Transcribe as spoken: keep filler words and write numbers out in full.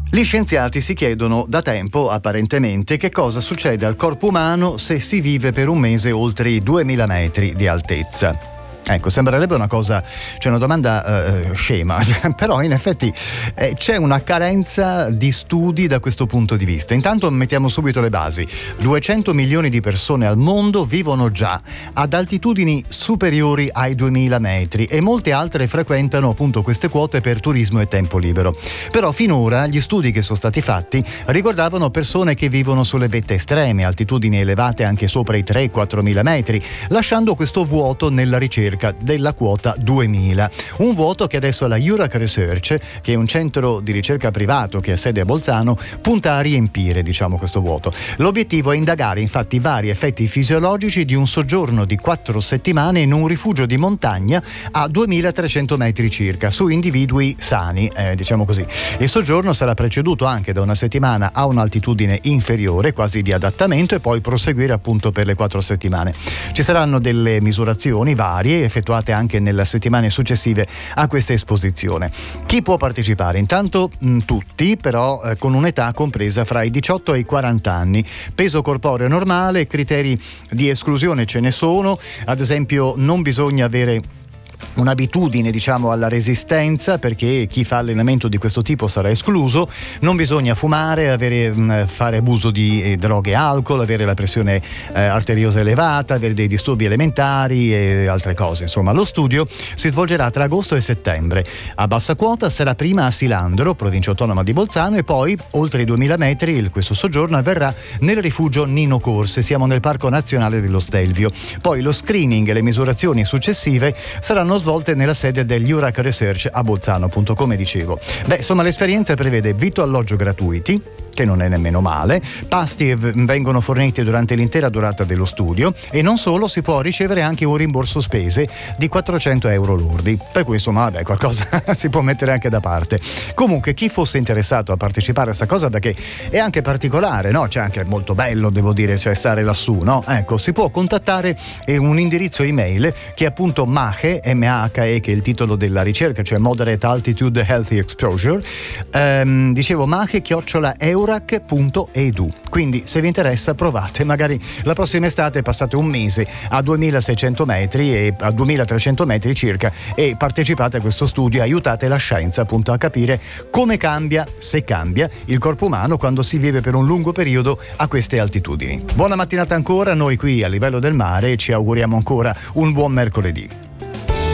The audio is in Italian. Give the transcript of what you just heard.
Gli scienziati si chiedono da tempo, apparentemente, che cosa succede al corpo umano se si vive per un mese oltre i duemila metri di altezza. Ecco, sembrerebbe una cosa, cioè una domanda eh, scema, però in effetti eh, c'è una carenza di studi da questo punto di vista. Intanto mettiamo subito le basi. duecento milioni di persone al mondo vivono già ad altitudini superiori ai duemila metri e molte altre frequentano appunto queste quote per turismo e tempo libero. Però finora gli studi che sono stati fatti riguardavano persone che vivono sulle vette estreme, altitudini elevate anche sopra i tre quattro mila metri, lasciando questo vuoto nella ricerca della quota duemila. Un vuoto che adesso la URAC Research, che è un centro di ricerca privato che ha sede a Bolzano, punta a riempire, diciamo, questo vuoto. L'obiettivo è indagare infatti i vari effetti fisiologici di un soggiorno di quattro settimane in un rifugio di montagna a duemilatrecento metri circa, su individui sani, eh, diciamo così. Il soggiorno sarà preceduto anche da una settimana a un'altitudine inferiore, quasi di adattamento, e poi proseguire appunto per le quattro settimane. Ci saranno delle misurazioni varie effettuate anche nelle settimane successive a questa esposizione. Chi può partecipare? Intanto mh, tutti, però eh, con un'età compresa fra i diciotto e i quaranta anni. Peso corporeo normale, criteri di esclusione ce ne sono, ad esempio non bisogna avere un'abitudine, diciamo, alla resistenza, perché chi fa allenamento di questo tipo sarà escluso. Non bisogna fumare, avere, mh, fare abuso di eh, droghe e alcol, avere la pressione eh, arteriosa elevata, avere dei disturbi alimentari e altre cose. Insomma, lo studio si svolgerà tra agosto e settembre. A bassa quota sarà prima a Silandro, provincia autonoma di Bolzano, e poi oltre i duemila metri il, questo soggiorno avverrà nel rifugio Nino Corse. Siamo nel Parco Nazionale dello Stelvio. Poi lo screening e le misurazioni successive saranno svolte nella sede degli URAC Research a Bolzano, appunto, come dicevo. Beh, insomma, l'esperienza prevede vitto e alloggio gratuiti, che non è nemmeno male, pasti vengono forniti durante l'intera durata dello studio, e non solo, si può ricevere anche un rimborso spese di quattrocento euro lordi, per cui insomma vabbè, qualcosa si può mettere anche da parte. Comunque, chi fosse interessato a partecipare a sta cosa, perché è anche particolare, no? C'è anche molto bello, devo dire, cioè stare lassù, no? Ecco, si può contattare un indirizzo email che è appunto MAHE, M A H E, che è il titolo della ricerca, cioè Moderate Altitude Healthy Exposure, ehm, dicevo MAHE chiocciola eurac punto edu. Quindi se vi interessa provate, magari la prossima estate passate un mese a duemilaseicento metri e a duemilatrecento metri circa e partecipate a questo studio e aiutate la scienza appunto a capire come cambia, se cambia, il corpo umano quando si vive per un lungo periodo a queste altitudini. Buona mattinata ancora, noi qui a Livello del Mare ci auguriamo ancora un buon mercoledì.